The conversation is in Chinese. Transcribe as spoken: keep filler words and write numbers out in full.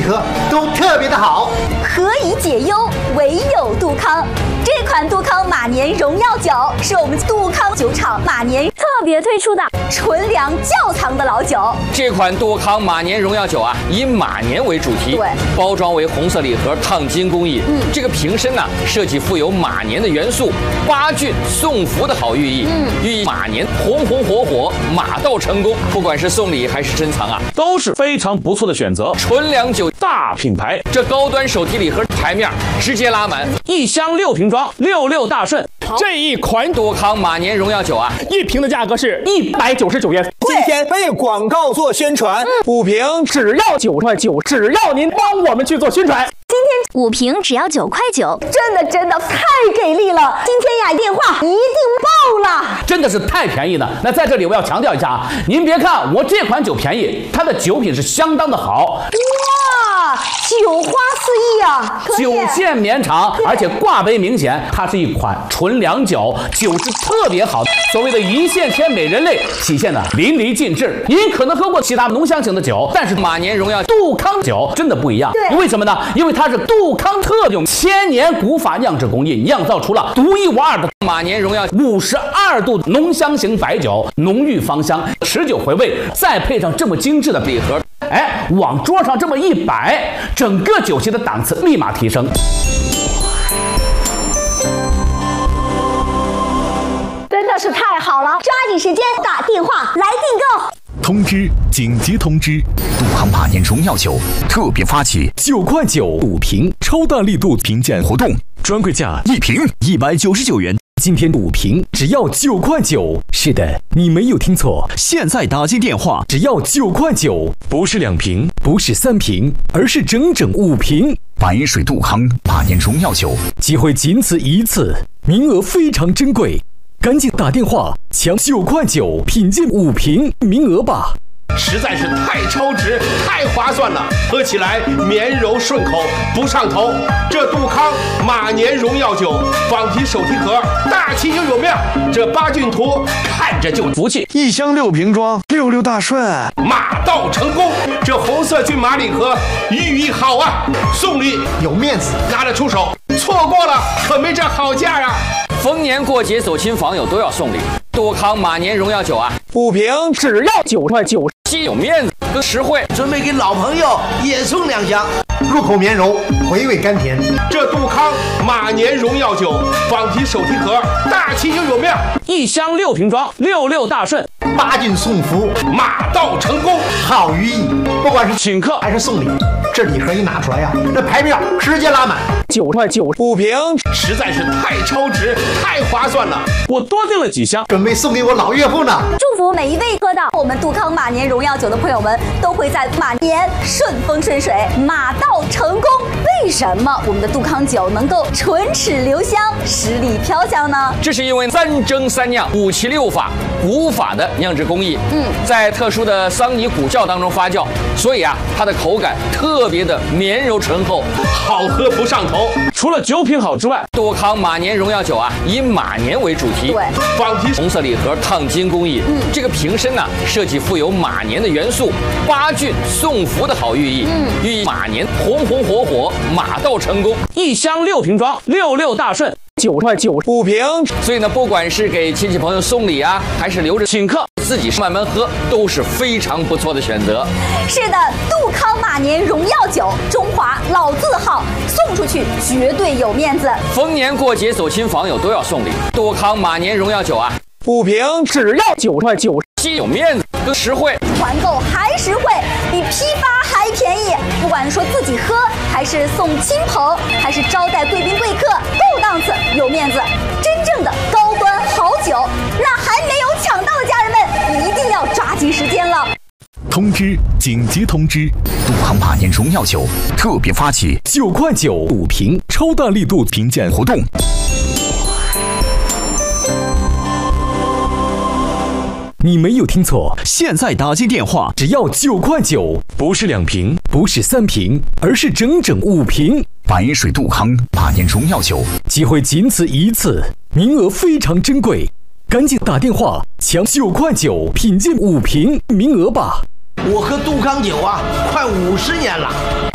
盒都特别的好。 何以解忧，唯有杜康。这款杜康马年荣耀酒是我们杜康酒厂马年特别推出的纯粮窖藏的老酒。 这款杜康马年荣耀酒啊，以马年为主题， 对， 包装为红色礼盒，烫金工艺。嗯，这个瓶身呢、啊，设计富有马年的元素，八骏送福的好寓意。嗯，寓意马年红红火火，马到成功。不管是送礼还是珍藏啊， 都是非常不错的选择。 纯粮酒大品牌， 这高端手提礼盒牌面直接拉满， 一箱六瓶装，六六大顺。 这一款杜康马年荣耀酒啊， 一瓶的价格是一百九十九元。 今天为广告做宣传， 五瓶只要九块九，只要您帮我们去做宣传。 今天五瓶只要九块九，真的真的太给力了！今天呀，电话一定爆了， 真的是太便宜了。那在这里我要强调一下啊，您别看我这款酒便宜，它的酒品是相当的好。 哇，酒花四溢啊！ 酒线绵长，而且挂杯明显，它是一款纯粮酒，酒质特别好。所谓的一线牵美人泪体现的淋漓尽致。您可能喝过其他浓香型的酒，但是马年荣耀杜康酒真的不一样。 对， 为什么呢？因为它是杜康特用千年古法酿制工艺酿造出了独一无二的马年荣耀五十二度浓香型白酒，浓郁芳香，持久回味，再配上这么精致的礼盒，哎，往桌上这么一摆，整个酒席的档次立马提升。 真的是太好了！抓紧时间打电话来订购。 通知！紧急通知！杜康马年荣耀酒特别发起九块九五瓶超大力度评鉴活动，专柜价一瓶一百九十九元。今天五瓶只要九块九。是的，你没有听错，现在打进电话只要九块九，不是两瓶，不是三瓶，而是整整五瓶。白水杜康马年荣耀酒，机会仅此一次，名额非常珍贵。赶紧打电话抢九块九品鉴五瓶名额吧！ 实在是太超值，太划算了，喝起来绵柔顺口，不上头。这杜康马年荣耀酒仿提手提盒，大气又有面，这八骏图看着就服气。 一箱六瓶装，六六大顺， 马到成功。这红色骏马礼盒寓意好啊，送礼有面子， 拿得出手，错过了可没这好价啊！ 逢年过节走亲访友都要送礼，杜康马年荣耀酒啊， 五瓶只要九块九， 既有面子又实惠。 准备给老朋友也送两箱， 入口绵柔，回味甘甜。 这杜康马年荣耀酒仿提手提盒，大气又有面， 一箱六瓶装，六六大顺， 八骏送福， 马到成功， 好寓意。不管是请客还是送礼，这礼盒一拿出来呀、啊，这牌面直接拉满。 九块九五瓶， 实在是太超值，太划算了。 我多订了几箱， 准备送给我老岳父呢。 祝福每一位喝到我们杜康马年荣耀酒的朋友们，都会在马年顺风顺水，马到成功。为什么我们的杜康酒能够唇齿留香，十里飘香呢？ 这是因为三蒸三酿五七六法古法的酿制工艺，嗯，在特殊的桑泥古窖当中发酵，所以啊，它的口感特别的绵柔醇厚， 好喝不上头。 除了酒品好之外， 杜康马年荣耀酒啊，以马年为主题， 对， 仿提红色礼盒，烫金工艺。嗯，这个瓶身呢、啊，设计富有马年的元素，八骏送福的好寓意。嗯，寓意马年红红火火，马到成功。 一箱六瓶装，六六大顺，九块九五瓶。 所以呢，不管是给亲戚朋友送礼啊，还是留着请客， 自己慢慢喝，都是非常不错的选择。 是的，杜康马年荣耀酒，中华老字号，送出去绝对有面子。 逢年过节走亲访友都要送礼，杜康马年荣耀酒啊， 五瓶只要九块九， 既有面子又实惠， 团购还实惠，比批发还便宜。不管说自己喝，还是送亲朋，还是招待贵宾贵客，够档次有面子。真正的高端好酒，那还没有抢到的家人们，一定要抓紧时间了。 通知！紧急通知！杜康马年荣耀酒特别发起九块九五瓶超大力度评鉴活动。你没有听错，现在打进电话只要九块九，不是两瓶，不是三瓶，而是整整五瓶。白水杜康马年荣耀酒，机会仅此一次，名额非常珍贵，赶紧打电话抢九块九品鉴五瓶名额吧！ 我喝杜康酒啊，快五十年了，